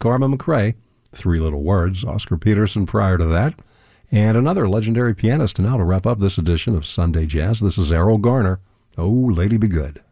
Carmen McRae, Three Little Words, Oscar Peterson prior to that, and another legendary pianist. Now to wrap up this edition of Sunday Jazz, this is Errol Garner, Oh, Lady Be Good.